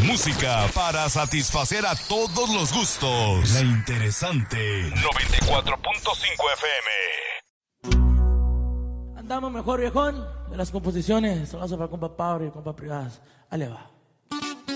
Música para satisfacer a todos los gustos. La interesante 94.5 FM. Andamos mejor, viejón, de las composiciones. Solo para compa Pablo y compa Privadas. Ahí le va.